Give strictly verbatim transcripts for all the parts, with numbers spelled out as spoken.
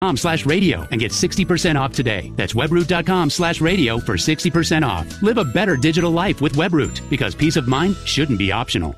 webroot.com slash radio and get sixty percent off today. That's webroot.com slash radio for sixty percent off. Live a better digital life with Webroot, because peace of mind shouldn't be optional.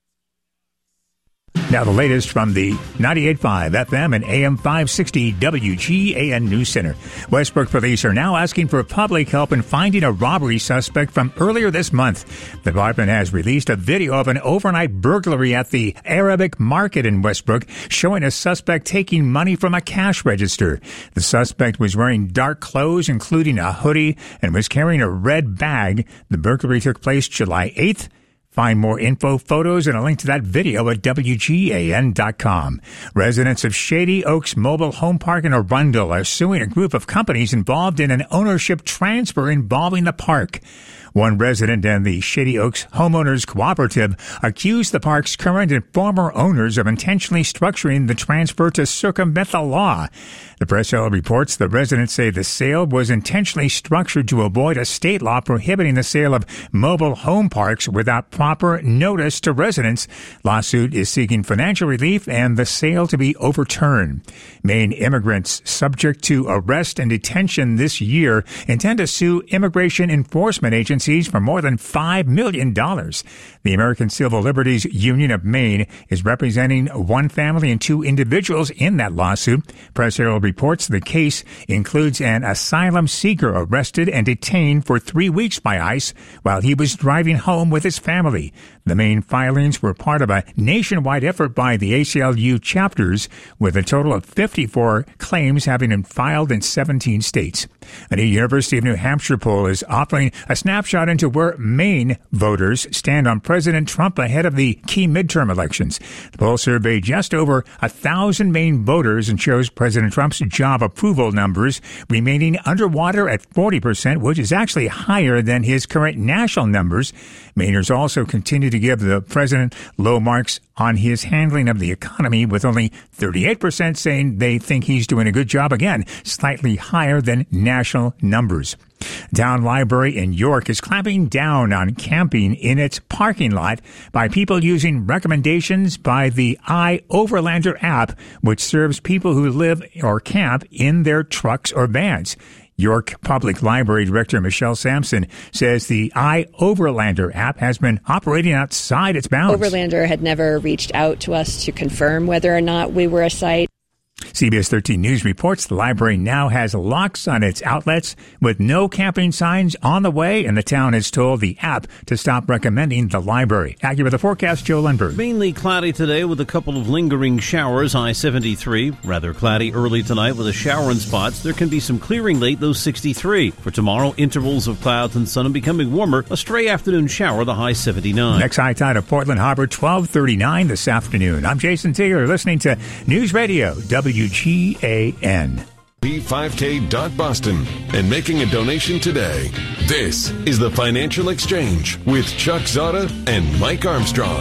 Now the latest from the ninety-eight point five F M and A M five sixty W G A N News Center. Westbrook police are now asking for public help in finding a robbery suspect from earlier this month. The department has released a video of an overnight burglary at the Arabic Market in Westbrook, showing a suspect taking money from a cash register. The suspect was wearing dark clothes, including a hoodie, and was carrying a red bag. The burglary took place July eighth. Find more info, photos, and a link to that video at W G A N dot com. Residents of Shady Oaks Mobile Home Park in Arundel are suing a group of companies involved in an ownership transfer involving the park. One resident and the Shady Oaks Homeowners Cooperative accused the park's current and former owners of intentionally structuring the transfer to circumvent the law. The Press Herald reports the residents say the sale was intentionally structured to avoid a state law prohibiting the sale of mobile home parks without proper notice to residents. Lawsuit is seeking financial relief and the sale to be overturned. Maine immigrants subject to arrest and detention this year intend to sue immigration enforcement agencies for more than five million dollars. The American Civil Liberties Union of Maine is representing one family and two individuals in that lawsuit. Press Herald reports the case includes an asylum seeker arrested and detained for three weeks by ICE while he was driving home with his family. The Maine filings were part of a nationwide effort by the A C L U chapters, with a total of fifty-four claims having been filed in seventeen states. A new University of New Hampshire poll is offering a snapshot into where Maine voters stand on President Trump ahead of the key midterm elections. The poll surveyed just over a thousand Maine voters and shows President Trump's job approval numbers remaining underwater at forty percent, which is actually higher than his current national numbers. Mainers also continue to give the president low marks on his handling of the economy, with only thirty-eight percent saying they think he's doing a good job, again, slightly higher than national numbers. Town Library in York is clamping down on camping in its parking lot by people using recommendations by the iOverlander app, which serves people who live or camp in their trucks or vans. York Public Library Director Michelle Sampson says the iOverlander app has been operating outside its bounds. Overlander had never reached out to us to confirm whether or not we were a site. C B S thirteen News reports the library now has locks on its outlets with no camping signs on the way, and the town has told the app to stop recommending the library. Accurate with the forecast, Joe Lundberg. Mainly cloudy today with a couple of lingering showers. I seventy-three, rather cloudy early tonight with a shower in spots. There can be some clearing late, though sixty-three. For tomorrow, intervals of clouds and sun and becoming warmer. A stray afternoon shower, the high seventy-nine. Next high tide of Portland Harbor, twelve thirty-nine this afternoon. I'm Jason Taylor, listening to News Radio, W G A N. P five K dot Boston and making a donation today. This is the Financial Exchange with Chuck Zada and Mike Armstrong.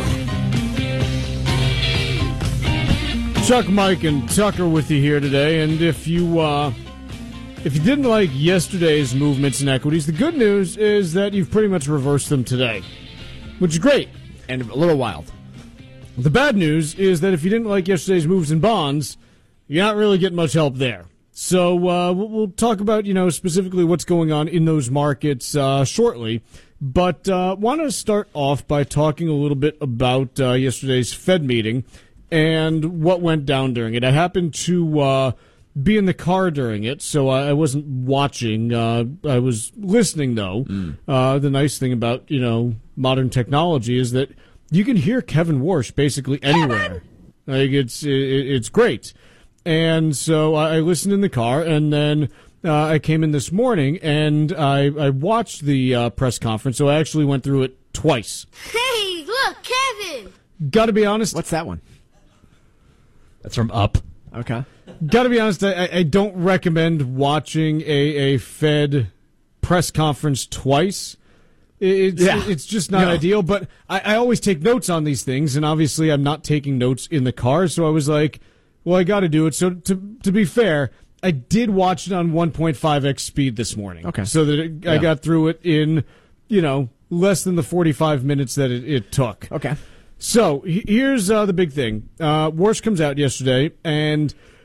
Chuck, Mike, and Tucker with you here today. And if you uh, if you didn't like yesterday's movements in equities, the good news is that you've pretty much reversed them today, which is great and a little wild. The bad news is that if you didn't like yesterday's moves in bonds, you're not really getting much help there. So uh, we'll talk about, you know, specifically what's going on in those markets uh, shortly. But uh, want to start off by talking a little bit about uh, yesterday's Fed meeting and what went down during it. I happened to uh, be in the car during it, so I wasn't watching. Uh, I was listening, though. Mm. Uh, the nice thing about, you know, modern technology is that you can hear Kevin Warsh basically anywhere. Like it's it, it's great. And so I listened in the car, and then uh, I came in this morning, and I, I watched the uh, press conference, so I actually went through it twice. Hey, look, Kevin! Got to be honest. What's that one? That's from Up. Okay. Got to be honest, I, I don't recommend watching a, a Fed press conference twice. It's, yeah. it's just not no. ideal, but I, I always take notes on these things, and obviously I'm not taking notes in the car, so I was like, well, I got to do it. So to to be fair, I did watch it on one point five x speed this morning. Okay. So that it, yeah. I got through it in, you know, less than the forty-five minutes that it, it took. Okay. So here's uh, the big thing. Uh, Warsh comes out yesterday, and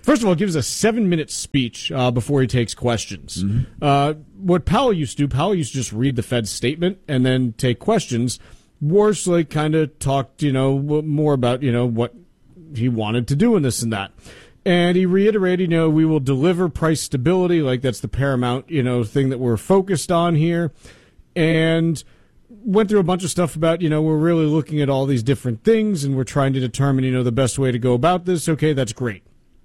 First of all, gives a seven-minute speech uh, before he takes questions. Mm-hmm. Uh, what Powell used to do, Powell used to just read the Fed's statement and then take questions. Warsh, like, kind of talked, you know, more about, you know, what he wanted to do in this and that. And he reiterated, you know, we will deliver price stability, like that's the paramount, you know, thing that we're focused on here. And went through a bunch of stuff about, you know, we're really looking at all these different things and we're trying to determine, you know, the best way to go about this. Okay, that's great.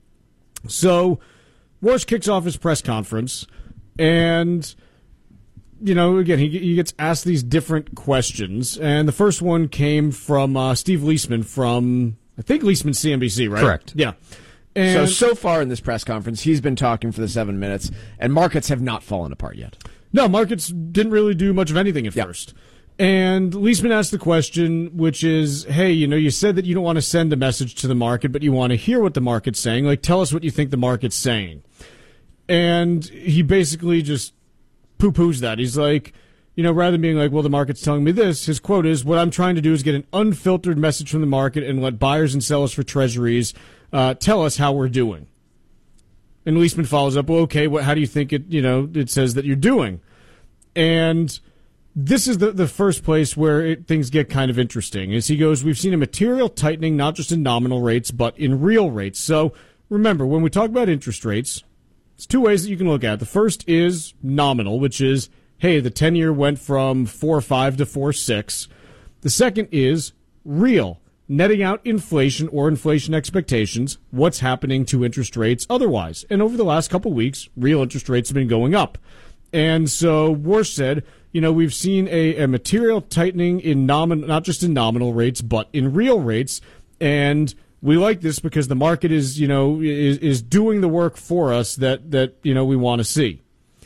So Warsh kicks off his press conference and, you know, again, he, he gets asked these different questions. And the first one came from uh, Steve Leisman from, I think, Leisman C N B C, right? Correct. Yeah. And so, so far in this press conference, he's been talking for the seven minutes, and markets have not fallen apart yet. No, markets didn't really do much of anything at yep. first. And Leisman asked the question, which is, hey, you know, you said that you don't want to send a message to the market, but you want to hear what the market's saying. Like, tell us what you think the market's saying. And he basically just poo-poos that. He's like, you know, rather than being like, well, the market's telling me this, his quote is, what I'm trying to do is get an unfiltered message from the market and let buyers and sellers for treasuries uh, tell us how we're doing. And Leisman follows up, well, okay, what, how do you think it, you know, it says that you're doing? And this is the, the first place where it, things get kind of interesting. As he goes, we've seen a material tightening, not just in nominal rates, but in real rates. So remember, when we talk about interest rates, it's two ways that you can look at it. The first is nominal, which is, hey, the ten-year went from four point five to four point six. The second is real, netting out inflation or inflation expectations, what's happening to interest rates otherwise. And over the last couple of weeks, real interest rates have been going up. And so Warsh said, you know, we've seen a, a material tightening in nomin, not just in nominal rates, but in real rates. And we like this because the market is, you know, is, is doing the work for us that, that, you know, we want to see.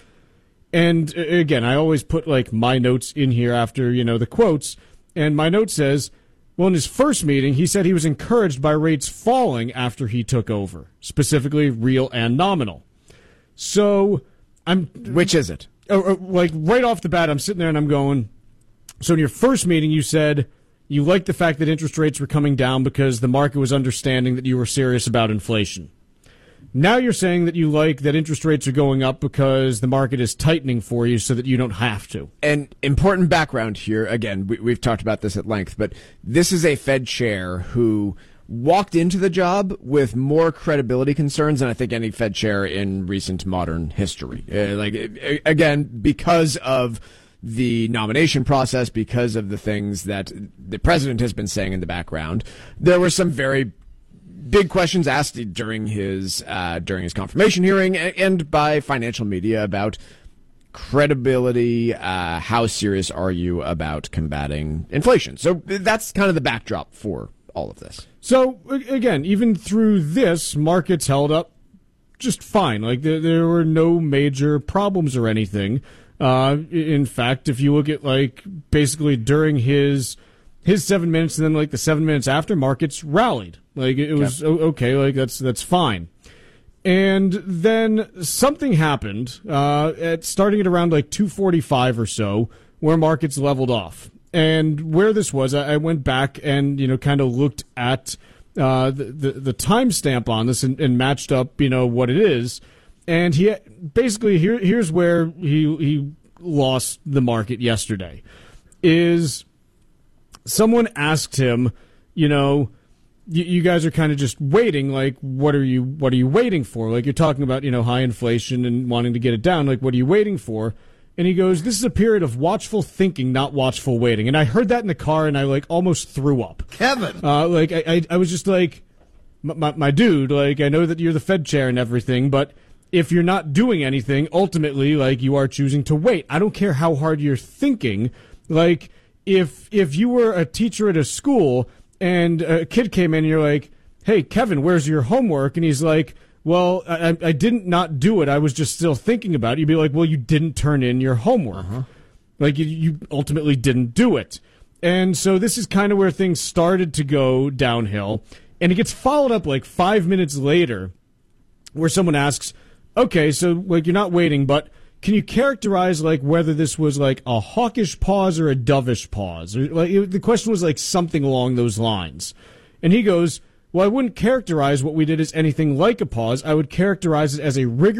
And again, I always put like my notes in here after, you know, the quotes. And my note says, well, in his first meeting, he said he was encouraged by rates falling after he took over, specifically real and nominal. So I'm, which is it? Uh, like right off the bat, I'm sitting there and I'm going, so in your first meeting, you said you liked the fact that interest rates were coming down because the market was understanding that you were serious about inflation. Now you're saying that you like that interest rates are going up because the market is tightening for you so that you don't have to. And important background here, again, we, we've talked about this at length, but this is a Fed chair who walked into the job with more credibility concerns than I think any Fed chair in recent modern history. Uh, like, again, because of the nomination process, because of the things that the president has been saying in the background, there were some very big questions asked during his uh, during his confirmation hearing and by financial media about credibility. Uh, how serious are you about combating inflation? So that's kind of the backdrop for all of this. So again, even through this, markets held up just fine. Like there, there were no major problems or anything. Uh, in fact, if you look at like basically during his his seven minutes and then like the seven minutes after, markets rallied. Like it was okay. okay like that's that's fine. And then something happened uh, at starting at around like two forty-five or so, where markets leveled off. And where this was, I, I went back and you know kind of looked at uh, the the, the timestamp on this and, and matched up you know what it is. And he basically here here's where he he lost the market yesterday. Is someone asked him, you know, you, you guys are kind of just waiting. Like, what are you what are you waiting for? Like, you're talking about you know high inflation and wanting to get it down. Like, what are you waiting for? And he goes, this is a period of watchful thinking, not watchful waiting. And I heard that in the car, and I like almost threw up. Kevin, uh, like I, I I was just like, my, my dude, like I know that you're the Fed chair and everything, but if you're not doing anything, ultimately, like you are choosing to wait. I don't care how hard you're thinking. Like if if you were a teacher at a school and a kid came in and you're like, hey, Kevin, where's your homework? And he's like, well, I, I didn't not do it. I was just still thinking about it. You'd be like, well, you didn't turn in your homework. Uh-huh. Like you, you ultimately didn't do it. And so this is kind of where things started to go downhill. And it gets followed up like five minutes later where someone asks, okay, so like you're not waiting, but can you characterize like whether this was like a hawkish pause or a dovish pause? Or like it, the question was like something along those lines. And he goes, Well, I wouldn't characterize what we did as anything like a pause. I would characterize it as a rigorous